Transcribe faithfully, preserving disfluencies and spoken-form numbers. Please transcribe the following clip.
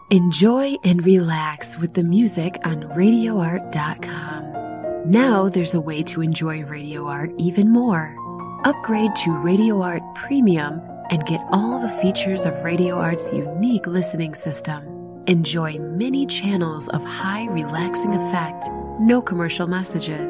Enjoy and relax with the music on radio art dot com. Now there's a way to enjoy Radio Art even more. Upgrade to Radio Art Premium and get all the features of Radio Art's unique listening system. Enjoy many channels of high relaxing effect, no commercial messages,